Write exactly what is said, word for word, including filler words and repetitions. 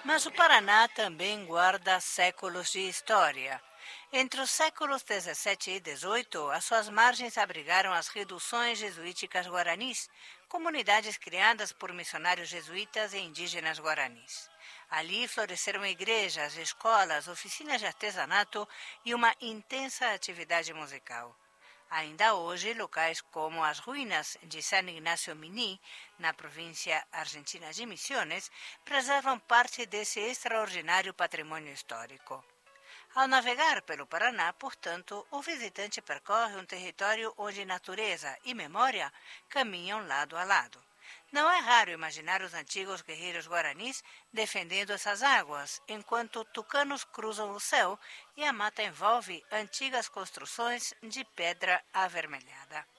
Mas o Paraná também guarda séculos de história. Entre os séculos dezessete e dezoito, as suas margens abrigaram as reduções jesuíticas guaranis, comunidades criadas por missionários jesuítas e indígenas guaranis. Ali floresceram igrejas, escolas, oficinas de artesanato e uma intensa atividade musical. Ainda hoje, locais como as ruínas de San Ignacio Mini, na província argentina de Misiones, preservam parte desse extraordinário patrimônio histórico. Ao navegar pelo Paraná, portanto, o visitante percorre um território onde natureza e memória caminham lado a lado. Não é raro imaginar os antigos guerreiros guaranis defendendo essas águas, enquanto tucanos cruzam o céu e a mata envolve antigas construções de pedra avermelhada.